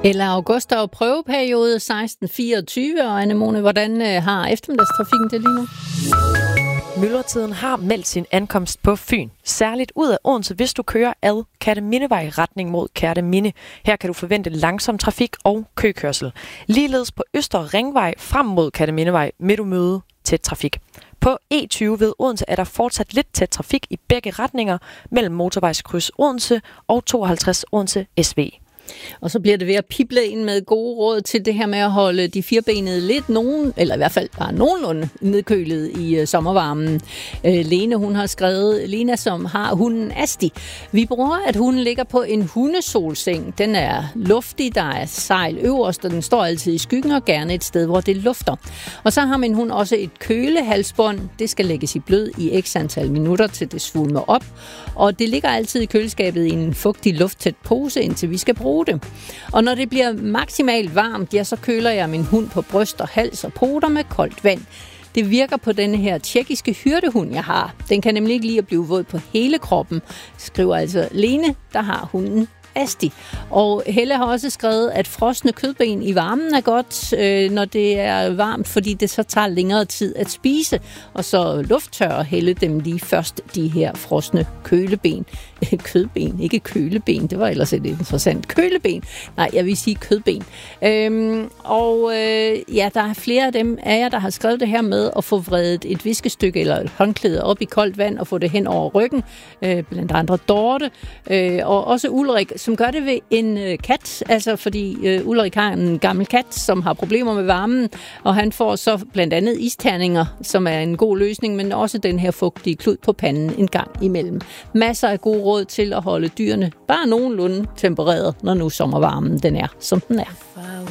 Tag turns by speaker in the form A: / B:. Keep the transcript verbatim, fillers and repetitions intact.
A: Eller august og prøveperiode seksten fireogtyve. Og Anne-Mone, hvordan har eftermiddagstrafikken det lige nu?
B: Myldretiden har meldt sin ankomst på Fyn. Særligt ud af Odense, hvis du kører ad Kertemindevej retning mod Kerteminde. Her kan du forvente langsom trafik og køkørsel. Ligeledes på Øster Ringvej frem mod Kertemindevej vil du møde tæt trafik. På E tyve ved Odense er der fortsat lidt tæt trafik i begge retninger mellem motorvejskryds Odense og tooghalvtreds Odense S V.
A: Og så bliver det ved at pible ind med gode råd til det her med at holde de firbenede lidt nogen, eller i hvert fald bare nogenlunde nedkølet i uh, sommervarmen. Uh, Lene, hun har skrevet, Lena, som har hunden Asti. Vi bruger, at hunden ligger på en hundesolseng. Den er luftig, der er sejl øverst, og den står altid i skyggen og gerne et sted, hvor det lufter. Og så har min hund også et kølehalsbånd. Det skal lægges i blød i x antal minutter, til det svulmer op. Og det ligger altid i køleskabet i en fugtig lufttæt pose, indtil vi skal bruge det. Og når det bliver maksimalt varmt, ja, så køler jeg min hund på bryst og hals og poter med koldt vand. Det virker på denne her tjekkiske hyrdehund, jeg har. Den kan nemlig ikke lide at blive våd på hele kroppen, skriver altså Lene, der har hunden Asti. Og Helle har også skrevet, at frosne kødben i varmen er godt, øh, når det er varmt, fordi det så tager længere tid at spise. Og så lufttørre Helle dem lige først, de her frosne køleben. Kødben, ikke køleben. Det var ellers et interessant. Køleben. Nej, jeg vil sige kødben. Øhm, og øh, ja, der er flere af dem af jer, der har skrevet det her med at få vredet et viskestykke eller et håndklæde op i koldt vand og få det hen over ryggen. Øh, blandt andre Dorte. Øh, og også Ulrik, som gør det ved en øh, kat. Altså fordi øh, Ulrik har en gammel kat, som har problemer med varmen. Og han får så blandt andet isterninger, som er en god løsning, men også den her fugtige klud på panden en gang imellem. Masser af gode råd til at holde dyrene bare nogenlunde tempereret, når nu sommervarmen den er, som den er.